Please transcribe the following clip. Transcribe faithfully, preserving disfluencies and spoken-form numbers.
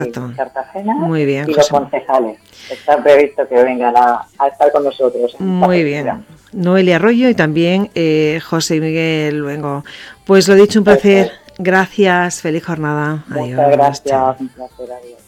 Exacto. Cartagena. Muy bien, y los José. concejales. Está previsto que vengan a, a estar con nosotros. Muy bien. Noelia Arroyo y también eh, José Miguel Luengo. Pues lo dicho, un placer. Gracias, feliz jornada. Muchas Adiós. gracias, Chao. un placer, adiós.